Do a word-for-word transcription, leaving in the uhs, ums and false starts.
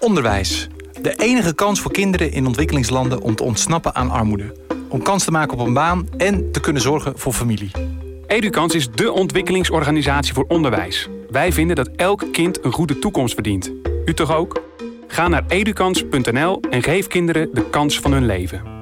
Onderwijs. De enige kans voor kinderen in ontwikkelingslanden om te ontsnappen aan armoede. Om kans te maken op een baan en te kunnen zorgen voor familie. Edukans is dé ontwikkelingsorganisatie voor onderwijs. Wij vinden dat elk kind een goede toekomst verdient. U toch ook? Ga naar edukans punt n l en geef kinderen de kans van hun leven.